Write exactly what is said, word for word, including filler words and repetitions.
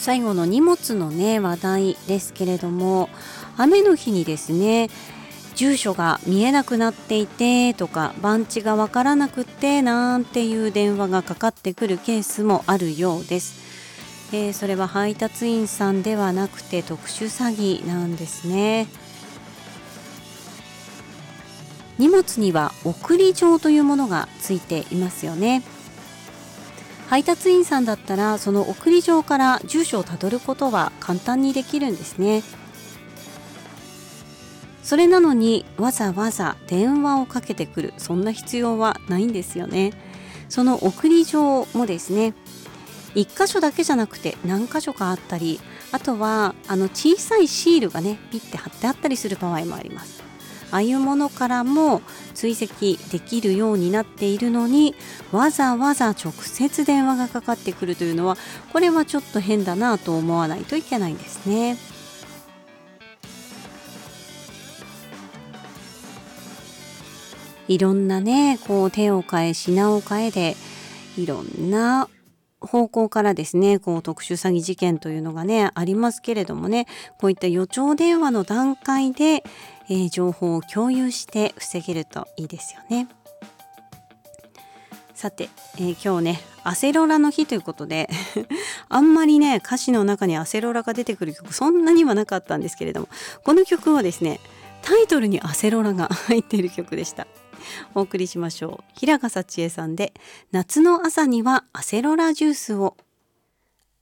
最後の荷物のね話題ですけれども、雨の日にですね、住所が見えなくなっていてとか番地がわからなくってなんていう電話がかかってくるケースもあるようです。えー、それは配達員さんではなくて特殊詐欺なんですね。荷物には送り状というものがついていますよね。配達員さんだったらその送り状から住所をたどることは簡単にできるんですね。それなのにわざわざ電話をかけてくる、そんな必要はないんですよね。その送り状もですね、一箇所だけじゃなくて何箇所かあったり、あとはあの小さいシールがねピッて貼ってあったりする場合もあります。ああいうものからも追跡できるようになっているのに、わざわざ直接電話がかかってくるというのは、これはちょっと変だなと思わないといけないんですね。いろんなねこう手を変え品を変えで、いろんな方向からですねこう特殊詐欺事件というのがねありますけれどもね、こういった予兆電話の段階で、えー、情報を共有して防げるといいですよね。さて、えー、今日ねアセロラの日ということであんまりね歌詞の中にアセロラが出てくる曲そんなにはなかったんですけれども、この曲はですねタイトルにアセロラが入っている曲でした。お送りしましょう。平賀幸恵さんで夏の朝にはアセロラジュースを。